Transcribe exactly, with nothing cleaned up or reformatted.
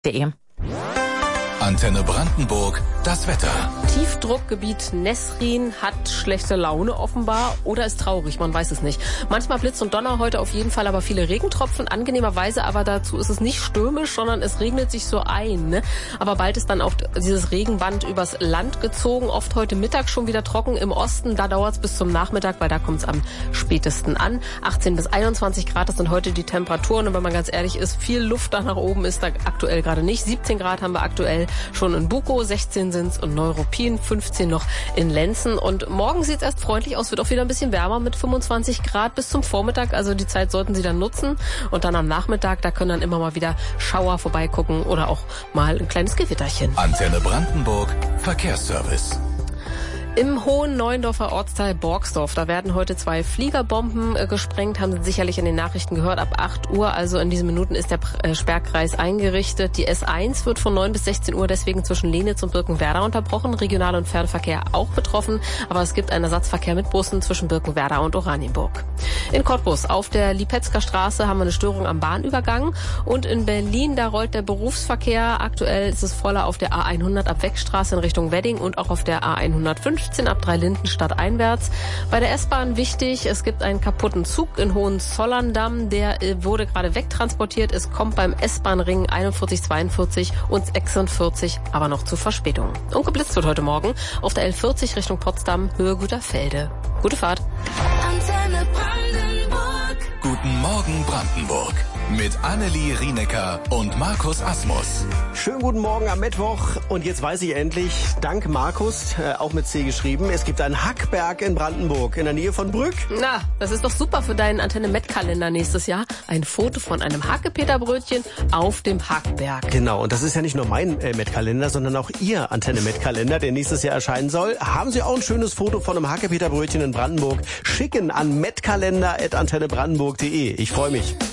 De. Antenne Brandenburg, das Wetter. Tiefdruckgebiet Nesrin hat schlechte Laune offenbar oder ist traurig, man weiß es nicht. Manchmal Blitz und Donner, heute auf jeden Fall aber viele Regentropfen, angenehmerweise aber dazu ist es nicht stürmisch, sondern es regnet sich so ein. Ne? Aber bald ist dann auch dieses Regenband übers Land gezogen, oft heute Mittag schon wieder trocken im Osten, da dauert es bis zum Nachmittag, weil da kommt es am spätesten an. achtzehn bis einundzwanzig Grad, das sind heute die Temperaturen und wenn man ganz ehrlich ist, viel Luft da nach oben ist da aktuell gerade nicht. siebzehn Grad haben wir aktuell schon in Bukow, sechzehn sind's in Neuruppin, fünfzehn noch in Lenzen. Und morgen sieht's erst freundlich aus, wird auch wieder ein bisschen wärmer mit fünfundzwanzig Grad bis zum Vormittag. Also die Zeit sollten Sie dann nutzen. Und dann am Nachmittag, da können dann immer mal wieder Schauer vorbeigucken oder auch mal ein kleines Gewitterchen. Antenne Brandenburg, Verkehrsservice. Im Hohen Neuendorfer Ortsteil Borgsdorf, da werden heute zwei Fliegerbomben äh, gesprengt, haben Sie sicherlich in den Nachrichten gehört, ab acht Uhr, also in diesen Minuten ist der äh, Sperrkreis eingerichtet. Die S eins wird von neun bis sechzehn Uhr deswegen zwischen Lenitz und Birkenwerder unterbrochen, Regional- und Fernverkehr auch betroffen, aber es gibt einen Ersatzverkehr mit Bussen zwischen Birkenwerder und Oranienburg. In Cottbus auf der Lipetzker Straße haben wir eine Störung am Bahnübergang und in Berlin, da rollt der Berufsverkehr, aktuell ist es voller auf der A hundert ab Wegstraße in Richtung Wedding und auch auf der A hundertfünfzehn ab Dreilindenstadt einwärts. Bei der S-Bahn wichtig, es gibt einen kaputten Zug in Hohenzollern-Damm, der wurde gerade wegtransportiert. Es kommt beim S-Bahn-Ring einundvierzig zweiundvierzig und sechsundvierzig aber noch zu Verspätungen. Und geblitzt wird heute Morgen auf der L vierzig Richtung Potsdam, Höhe Güterfelde. Gute Fahrt. Antenne Brandenburg. Guten Morgen Brandenburg. Mit Annelie Rienecker und Markus Asmus. Schönen guten Morgen am Mittwoch. Und jetzt weiß ich endlich, dank Markus, äh, auch mit C geschrieben, es gibt einen Hackberg in Brandenburg, in der Nähe von Brück. Na, das ist doch super für deinen Antenne-Met-Kalender nächstes Jahr. Ein Foto von einem Hackepeterbrötchen auf dem Hackberg. Genau, und das ist ja nicht nur mein äh, Met-Kalender, sondern auch Ihr Antenne-Met-Kalender, der nächstes Jahr erscheinen soll. Haben Sie auch ein schönes Foto von einem Hackepeterbrötchen in Brandenburg? Schicken an metkalender at antenne brandenburg punkt de. Ich freue mich.